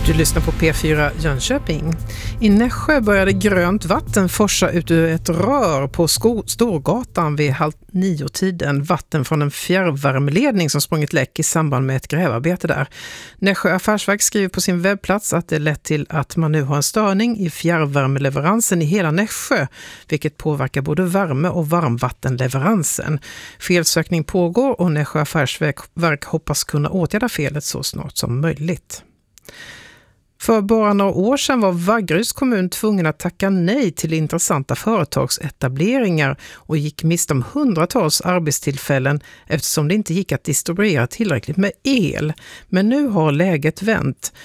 Du lyssnar på P4 Jönköping. I Nässjö började grönt vatten forsa ut ur ett rör på Storgatan vid 8:30-tiden. Vatten från en fjärrvärmeledning som sprungit läck i samband med ett grävarbete där. Nässjö affärsverk skriver på sin webbplats att det lett till att man nu har en störning i fjärrvärmeleveransen i hela Nässjö, vilket påverkar både värme- och varmvattenleveransen. Felsökning pågår och Nässjö affärsverk hoppas kunna åtgärda felet så snart som möjligt. För bara några år sedan var Vaggeryds kommun tvungen att tacka nej till intressanta företagsetableringar och gick miste om hundratals arbetstillfällen eftersom det inte gick att distribuera tillräckligt med el. Men nu har läget vänt